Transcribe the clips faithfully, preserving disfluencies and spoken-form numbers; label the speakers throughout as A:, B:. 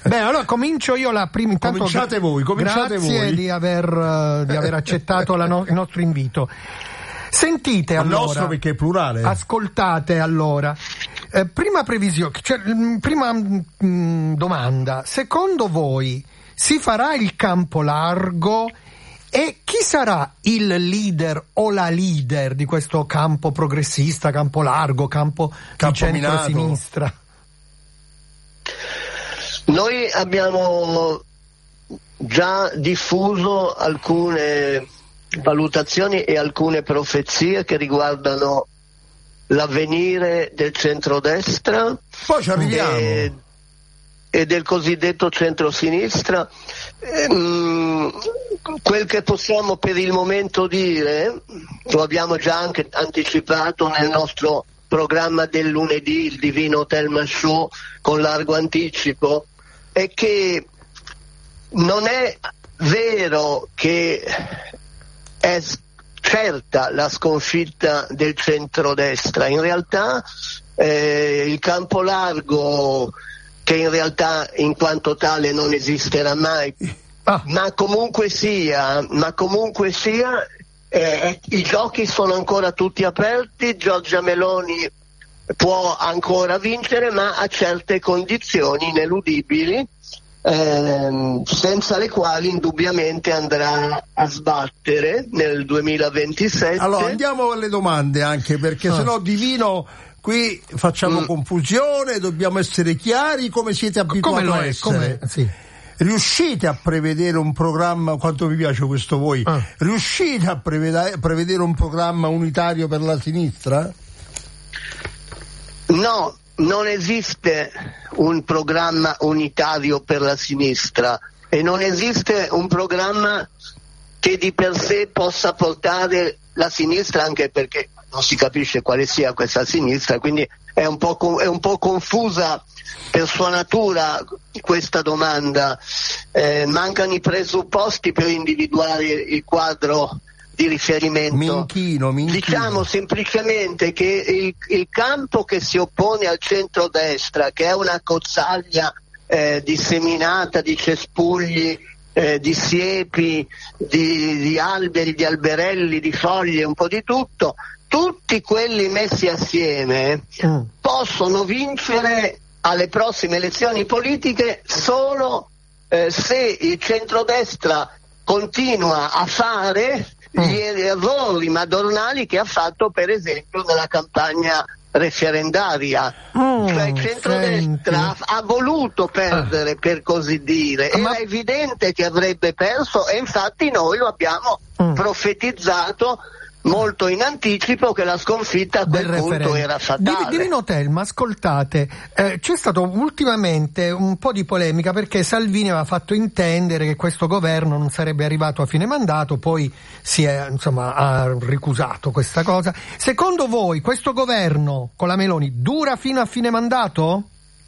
A: Beh, allora comincio io la prima. Intanto
B: cominciate voi, cominciate
A: grazie
B: voi.
A: di aver, uh, di aver accettato la no- il nostro invito. Sentite allora.
B: Il nostro perché è plurale.
A: Ascoltate allora. Eh, prima previsione, cioè, prima mh, domanda. Secondo voi si farà il campo largo? E chi sarà il leader o la leader di questo campo progressista, campo largo, campo, campo di centro-sinistra?
C: Noi abbiamo già diffuso alcune valutazioni e alcune profezie che riguardano l'avvenire del centrodestra.
B: Poi ci arriviamo.
C: E, e del cosiddetto centrosinistra. Ehm, quel che possiamo per il momento dire, lo abbiamo già anche anticipato nel nostro programma del lunedì, il Divino Telma Show, con largo anticipo, è che non è vero che è certa la sconfitta del centrodestra. In realtà eh, il campo largo, che in realtà in quanto tale non esisterà mai, ah. ma comunque sia, ma comunque sia eh, i giochi sono ancora tutti aperti. Giorgia Meloni può ancora vincere, ma a certe condizioni ineludibili, ehm, senza le quali indubbiamente andrà a sbattere nel duemilaventisette.
B: Allora andiamo alle domande, anche perché ah. sennò Divino qui facciamo mm. confusione, dobbiamo essere chiari come siete abituati a essere.
A: Come, sì.
B: Riuscite a prevedere un programma, quanto mi piace questo voi, ah. riuscite a preveda- prevedere un programma unitario per la sinistra?
C: No, non esiste un programma unitario per la sinistra e non esiste un programma che di per sé possa portare la sinistra, anche perché non si capisce quale sia questa sinistra, quindi è un po', è un po' confusa per sua natura questa domanda. Eh, mancano i presupposti per individuare il quadro di riferimento.
B: Minchino, minchino.
C: Diciamo semplicemente che il, il campo che si oppone al centrodestra, che è una cozzaglia eh, disseminata di cespugli, eh, di siepi, di, di alberi, di alberelli, di foglie, un po' di tutto, tutti quelli messi assieme mm. possono vincere alle prossime elezioni politiche solo eh, se il centrodestra continua a fare gli errori madornali che ha fatto per esempio nella campagna referendaria. Mm, cioè il centrodestra ha voluto perdere, ah. per così dire, era Ma... evidente che avrebbe perso e infatti noi lo abbiamo mm. profetizzato molto in anticipo che la sconfitta a quel punto era fatale.
A: Divino Telma, ascoltate, eh, c'è stato ultimamente un po' di polemica perché Salvini aveva fatto intendere che questo governo non sarebbe arrivato a fine mandato, poi si è, insomma, ha ricusato questa cosa. Secondo voi questo governo con la Meloni dura fino a fine mandato?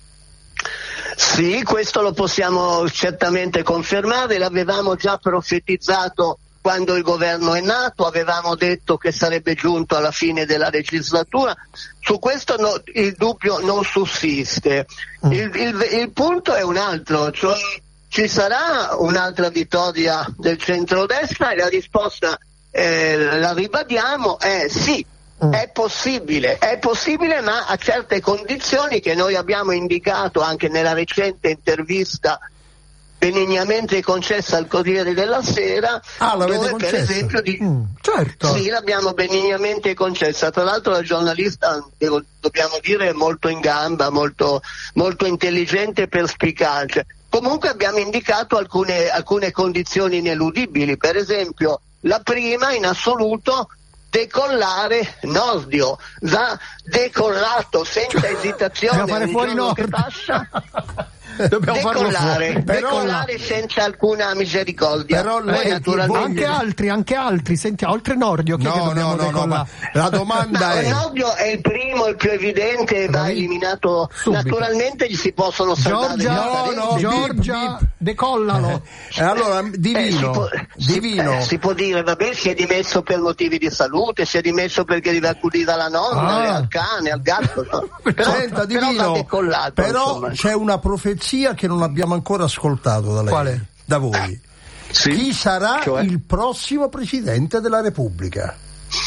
C: Sì, questo lo possiamo certamente confermare, l'avevamo già profetizzato quando il governo è nato, avevamo detto che sarebbe giunto alla fine della legislatura. Su questo no, il dubbio non sussiste. Mm. Il, il, il punto è un altro, cioè ci sarà un'altra vittoria del centrodestra e la risposta, eh, la ribadiamo, è sì. Mm. È possibile, è possibile, ma a certe condizioni che noi abbiamo indicato anche nella recente intervista benignamente concessa al Corriere della Sera,
B: ah,
C: dove
B: concessa?
C: per esempio di...
A: mm, certo.
C: sì, l'abbiamo benignamente concessa. Tra l'altro la giornalista, devo, dobbiamo dire, è molto in gamba, molto, molto intelligente e perspicace. Comunque abbiamo indicato alcune, alcune condizioni ineludibili, per esempio la prima in assoluto: decollare Nordio, va decollato senza esitazione.
A: Dobbiamo fare fuori Nordio
C: che passa.
A: Dobbiamo
C: decollare,
A: però,
C: decollare senza alcuna misericordia.
B: Però lei,
C: naturalmente...
A: anche altri, anche altri, sentiamo, oltre Nordio, chi
B: no,
A: è che dobbiamo
B: no, no, no, ma la domanda
C: ma
B: è...
C: Nordio è il primo, il più evidente, e va eliminato subito. Naturalmente gli si possono salvare.
A: Giorgia,
B: no, no,
A: Giorgia, bip, decollalo.
B: Eh, allora, Divino,
C: eh, si, può,
B: Divino.
C: Si, eh, si può dire, vabbè, si è dimesso per motivi di salute, si è dimesso perché deve accudire alla nonna, ah. al cane, al gatto. No? Però,
B: Senta, Divino,
C: però, decollato,
B: però
C: insomma.
B: c'è una profezia profezia che non abbiamo ancora ascoltato da lei.
A: Quale?
B: Da voi.
C: Sì.
B: Chi sarà
C: Cioè?
B: il prossimo Presidente della Repubblica?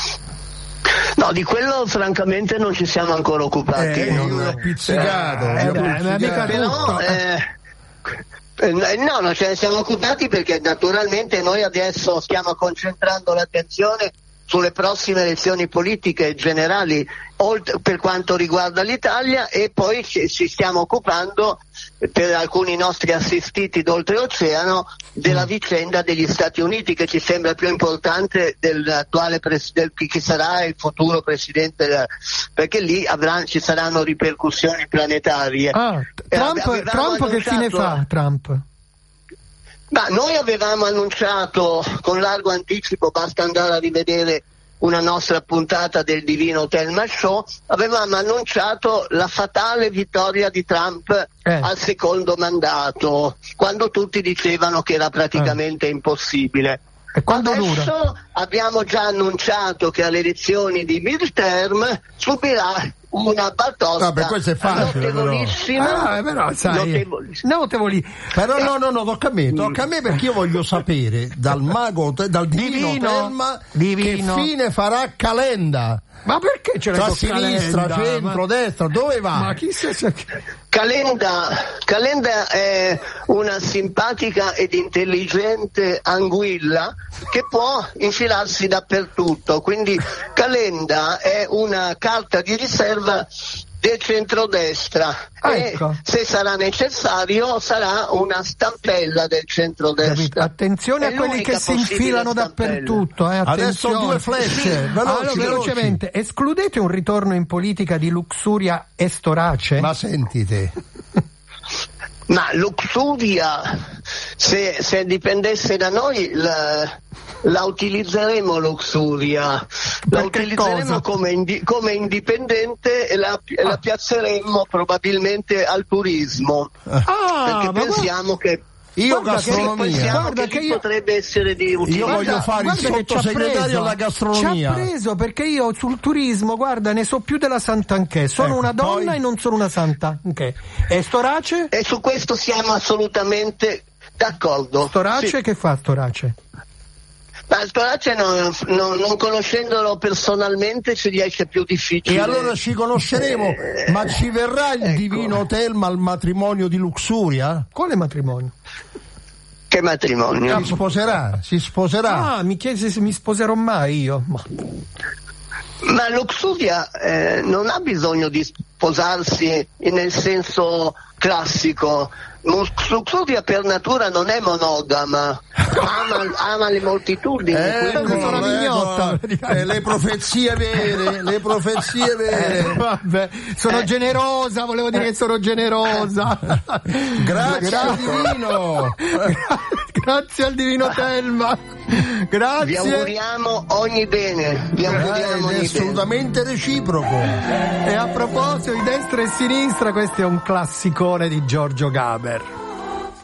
C: No, di quello francamente non ci siamo ancora occupati.
B: Eh,
C: non...
B: io l'ho pizzicato.
A: Eh,
B: l'ho
A: beh, ma
B: pizzicato.
A: mica
C: Però,
A: tutto.
C: eh, eh, no, non ce ne siamo occupati perché naturalmente noi adesso stiamo concentrando l'attenzione sulle prossime elezioni politiche generali oltre, per quanto riguarda l'Italia, e poi ci, ci stiamo occupando per alcuni nostri assistiti d'oltreoceano della vicenda degli Stati Uniti, che ci sembra più importante dell'attuale pres- del chi sarà il futuro presidente della, perché lì avranno, ci saranno ripercussioni planetarie.
A: Ah, Trump,
C: Avevamo
A: Trump che
C: annunciato-
A: fine fa? Trump?
C: Ma noi avevamo annunciato con largo anticipo, basta andare a rivedere una nostra puntata del Divino Telma Show, avevamo annunciato la fatale vittoria di Trump
A: Eh.
C: al secondo mandato, quando tutti dicevano che era praticamente impossibile.
A: E quando
C: Adesso
A: dura?
C: abbiamo già annunciato che alle elezioni di midterm subirà una batosta
B: Vabbè, questo è facile, però.
C: notevolissima.
A: Ah, però, sai,
C: notevolissima.
A: notevoli.
B: Però no, no, no, tocca a me, tocca a me perché io voglio sapere dal mago, dal divino,
A: Divino,
B: Telma,
A: divino.
B: che fine farà Calenda.
A: Ma perché ce l'hai
B: Tra
A: con
B: sinistra,
A: Calenda?
B: centro,
A: Ma-
B: destra, dove va?
A: Ma chi se... se-
C: Calenda, Calenda è una simpatica ed intelligente anguilla che può infilarsi dappertutto, quindi Calenda è una carta di riserva del centrodestra
A: Ah,
C: e
A: ecco.
C: se sarà necessario sarà una stampella del centrodestra.
A: Attenzione
C: È
A: a quelli
C: l'unica
A: che si
C: possibile
A: infilano
C: stampella.
A: dappertutto. Eh,
B: Adesso
A: attenzione.
B: due flecce, veloci,
A: Allora,
B: veloci.
A: velocemente, escludete un ritorno in politica di Luxuria e Storace?
B: Ma sentite,
C: Ma Luxuria, se, se dipendesse da noi, la, la utilizzeremo Luxuria, la
A: Per che
C: utilizzeremo
A: cosa?
C: come, indi- come indipendente e la, e la
A: Ah.
C: piazzeremo probabilmente al turismo,
A: Ah,
C: perché
A: ma
C: pensiamo che,
B: io
A: Guarda che-
B: gastronomia.
C: pensiamo
A: Guarda
C: che,
A: che
C: lì
A: io-
C: potrebbe essere di
B: Io
C: utilità.
B: voglio fare il
A: guarda che ci ha
B: sottosegretario
A: preso,
B: alla gastronomia.
A: Ci ha preso perché io sul turismo, guarda, ne so più della santa anche. Sono
B: Ecco,
A: una donna
B: poi-
A: e non sono una santa. Ok. E Storace?
C: E su questo siamo assolutamente d'accordo.
A: Storace
C: Sì.
A: che fa Storace?
C: Ma Storace non, non, non conoscendolo personalmente ci riesce più difficile.
B: E allora ci conosceremo,
C: Eh,
B: ma ci verrà il
C: ecco.
B: divino Telma al matrimonio di Luxuria?
A: Quale matrimonio?
C: Che matrimonio?
B: Si sposerà, si sposerà.
A: Ah, mi chiese se mi sposerò mai io. Ma...
C: Ma Luxuria eh, non ha bisogno di sposarsi nel senso classico. Luxuria per natura non è monogama, ama, ama le moltitudini.
B: Ecco,
C: quindi-
A: sono una mignotta.
B: ecco, eh, le profezie vere, le profezie
A: Eh,
B: vere.
A: vabbè, sono
C: Eh.
A: generosa, volevo dire che sono generosa.
B: Grazie al divino.
A: Grazie al divino Telma.
C: Vi
A: Grazie.
C: auguriamo ogni bene. Vi auguriamo
B: Eh,
C: ogni
B: è
C: bene.
B: assolutamente reciproco.
A: E a proposito di destra e sinistra, questo è un classicone di Giorgio Gaber.